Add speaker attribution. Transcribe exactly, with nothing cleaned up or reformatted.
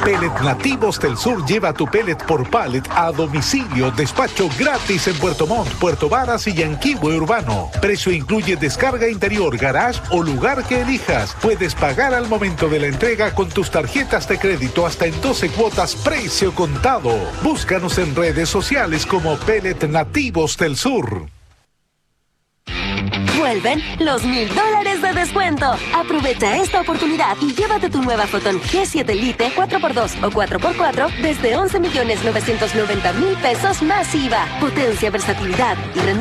Speaker 1: Pellet Nativos del Sur lleva tu pellet por pallet a domicilio. Despacho gratis en Puerto Montt, Puerto Varas y Yanquihue Urbano. Precio incluye descarga interior, garage o lugar que elijas. Puedes pagar al momento de la entrega con tus tarjetas de crédito hasta en doce cuotas, precio contado. Búscanos en redes sociales como Pellet Nativos del Sur.
Speaker 2: Vuelven los mil dólares de descuento. Aprovecha esta oportunidad y llévate tu nueva Foton G siete Lite cuatro por dos o cuatro por cuatro desde once millones novecientos noventa mil pesos más I V A. Potencia, versatilidad y rendimiento